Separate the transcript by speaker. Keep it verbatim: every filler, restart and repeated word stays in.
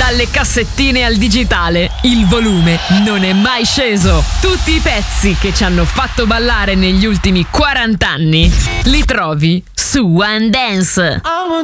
Speaker 1: Dalle cassettine al digitale, il volume non è mai sceso. Tutti i pezzi che ci hanno fatto ballare negli ultimi quaranta anni li trovi su One Dance.